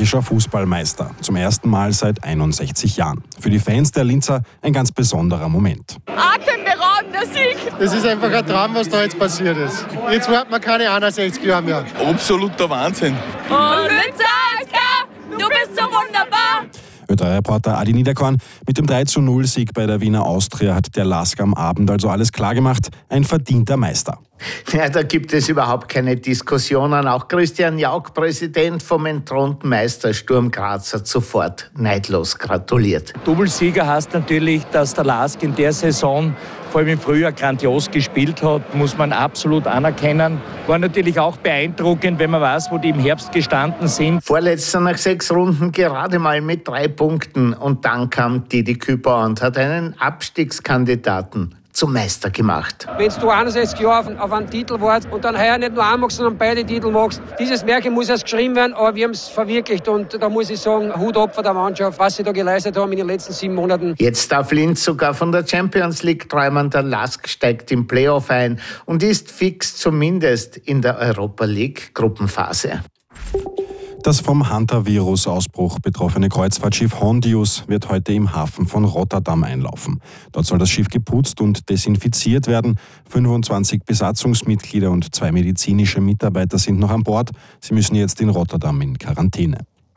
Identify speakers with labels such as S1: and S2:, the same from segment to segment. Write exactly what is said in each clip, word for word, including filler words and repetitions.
S1: österreichischer Fußballmeister. Zum ersten Mal seit einundsechzig Jahren. Für die Fans der Linzer ein ganz besonderer Moment.
S2: Atemberaubender Sieg!
S3: Das ist einfach ein Traum, was da jetzt passiert ist. Jetzt warten wir keine einundsechzig Jahre mehr.
S4: Absoluter Wahnsinn.
S2: Und Linzer, du bist so wunderbar!
S1: Ö drei Reporter Adi Niederkorn. Mit dem drei zu null Sieg bei der Wiener Austria hat der Lask am Abend also alles klargemacht. Ein verdienter Meister.
S5: Ja, da gibt es überhaupt keine Diskussionen. Auch Christian Jauch, Präsident vom entthronten Meister Sturm Graz, hat sofort neidlos gratuliert.
S6: Doublesieger heißt natürlich, dass der Lask in der Saison vor allem im Frühjahr grandios gespielt hat, muss man absolut anerkennen. War natürlich auch beeindruckend, wenn man weiß, wo die im Herbst gestanden sind.
S5: Vorletzter nach sechs Runden gerade mal mit drei Punkten. Und dann kam Didi Küper und hat einen Abstiegskandidaten zum Meister gemacht.
S7: Wenn du einundsechzig Jahre auf, auf einen Titel warst und dann heuer nicht nur einen magst, sondern beide Titel magst, dieses Märchen muss erst geschrieben werden, aber wir haben es verwirklicht und da muss ich sagen, Hut ab von der Mannschaft, was sie da geleistet haben in den letzten sieben Monaten.
S5: Jetzt darf Linz sogar von der Champions League träumen, der Lask steigt im Playoff ein und ist fix zumindest in der Europa League Gruppenphase.
S1: Das vom Hunter-Virus-Ausbruch betroffene Kreuzfahrtschiff Hondius wird heute im Hafen von Rotterdam einlaufen. Dort soll das Schiff geputzt und desinfiziert werden. fünfundzwanzig Besatzungsmitglieder und zwei medizinische Mitarbeiter sind noch an Bord. Sie müssen jetzt in Rotterdam in Quarantäne.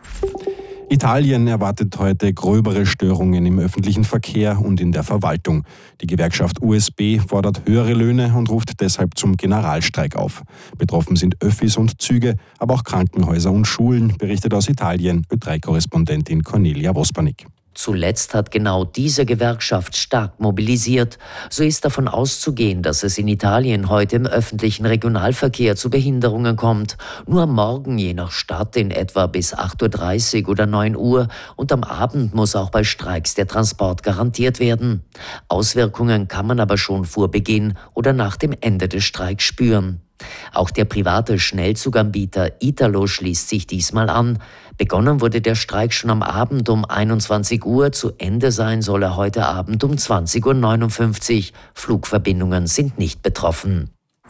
S1: Italien erwartet heute gröbere Störungen im öffentlichen Verkehr und in der Verwaltung. Die Gewerkschaft U S B fordert höhere Löhne und ruft deshalb zum Generalstreik auf. Betroffen sind Öffis und Züge, aber auch Krankenhäuser und Schulen, berichtet aus Italien Ö drei Korrespondentin Cornelia Vospanik.
S8: Zuletzt hat genau diese Gewerkschaft stark mobilisiert. So ist davon auszugehen, dass es in Italien heute im öffentlichen Regionalverkehr zu Behinderungen kommt. Nur am Morgen je nach Stadt in etwa bis acht Uhr dreißig oder neun Uhr und am Abend muss auch bei Streiks der Transport garantiert werden. Auswirkungen kann man aber schon vor Beginn oder nach dem Ende des Streiks spüren. Auch der private Schnellzuganbieter Italo schließt sich diesmal an. Begonnen wurde der Streik schon am Abend um einundzwanzig Uhr. Zu Ende sein soll er heute Abend um zwanzig Uhr neunundfünfzig. Flugverbindungen sind nicht betroffen.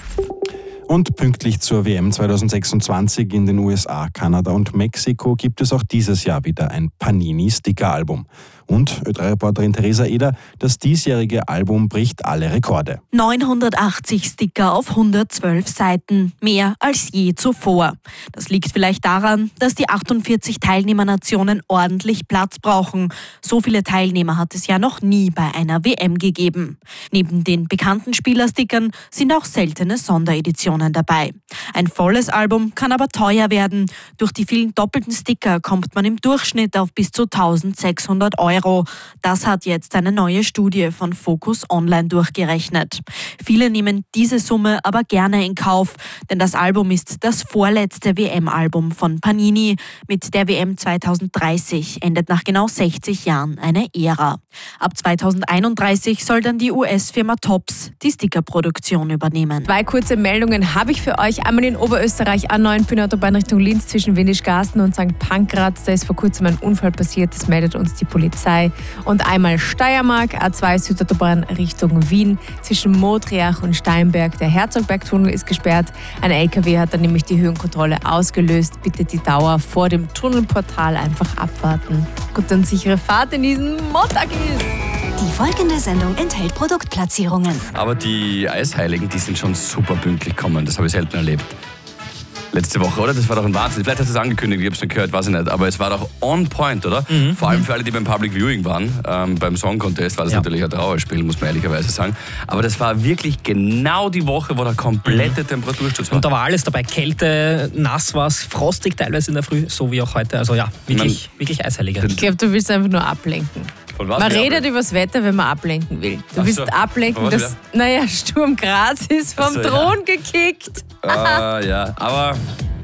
S1: Und pünktlich zur W M zweitausendsechsundzwanzig in den U S A, Kanada und Mexiko gibt es auch dieses Jahr wieder ein Panini-Sticker-Album. Und Ö drei Reporterin Theresa Eder, das diesjährige Album bricht alle Rekorde.
S9: neunhundertachtzig Sticker auf hundertzwölf Seiten, mehr als je zuvor. Das liegt vielleicht daran, dass die achtundvierzig Teilnehmernationen ordentlich Platz brauchen. So viele Teilnehmer hat es ja noch nie bei einer W M gegeben. Neben den bekannten Spielerstickern sind auch seltene Sondereditionen dabei. Ein volles Album kann aber teuer werden. Durch die vielen doppelten Sticker kommt man im Durchschnitt auf bis zu eintausendsechshundert Euro. Das hat jetzt eine neue Studie von Focus Online durchgerechnet. Viele nehmen diese Summe aber gerne in Kauf, denn das Album ist das vorletzte W M-Album von Panini. Mit der W M zweitausenddreißig endet nach genau sechzig Jahren eine Ära. Ab zweitausendeinunddreißig soll dann die U S-Firma Topps die Stickerproduktion übernehmen.
S10: Zwei kurze Meldungen habe ich für euch. Einmal in Oberösterreich A neun Autobahn Richtung Linz zwischen Windischgarsten und Sankt Pankraz. Da ist vor kurzem ein Unfall passiert, das meldet uns die Polizei. Und einmal Steiermark, A zwei Südautobahn Richtung Wien zwischen Modriach und Steinberg. Der Herzogbergtunnel ist gesperrt. Ein L K W hat dann nämlich die Höhenkontrolle ausgelöst. Bitte die Dauer vor dem Tunnelportal einfach abwarten. Gute und sichere Fahrt in diesen Montagis.
S11: Die folgende Sendung enthält Produktplatzierungen.
S4: Aber die Eisheiligen, die sind schon super pünktlich gekommen. Das habe ich selten erlebt. Letzte Woche, oder? Das war doch ein Wahnsinn. Vielleicht hast du es angekündigt, ich habe es nicht gehört, weiß ich nicht. Aber es war doch on point, oder? Mhm. Vor allem für alle, die beim Public Viewing waren. Ähm, beim Song Contest war das ja natürlich ein Trauerspiel, muss man ehrlicherweise sagen. Aber das war wirklich genau die Woche, wo der komplette mhm. Temperatursturz war.
S12: Und da war alles dabei. Kälte, nass war es, frostig teilweise in der Früh, so wie auch heute. Also ja, wirklich, man, wirklich Eisheiliger.
S10: Ich glaube, du willst einfach nur ablenken.
S4: Von was
S10: man redet über das Wetter, wenn man ablenken will. Du
S4: Ach
S10: willst
S4: so.
S10: ablenken, dass, naja, Sturm Graz ist vom
S4: so,
S10: Thron
S4: ja.
S10: gekickt.
S4: äh, ja, aber...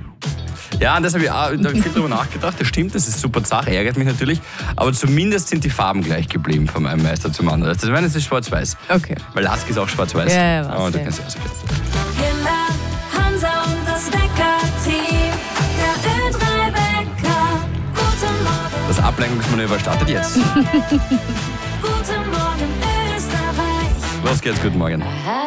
S4: Ja, und das habe ich auch da hab ich viel drüber nachgedacht. Das stimmt, das ist super Sache, ärgert mich natürlich. Aber zumindest sind die Farben gleich geblieben von einem Meister zum anderen. Das meine, es ist schwarz-weiß.
S10: Okay.
S4: Weil Lask ist auch schwarz-weiß.
S10: Ja, ja, was,
S4: oh,
S10: ja.
S4: Kannst du okay.
S2: Kinder, Hansa und das Wecker-Team. Der Ö drei Wecker. Guten Morgen.
S4: Das Ablenkungsmanöver startet jetzt.
S2: Guten Morgen, Österreich.
S4: Los geht's, guten Morgen.
S2: Aha.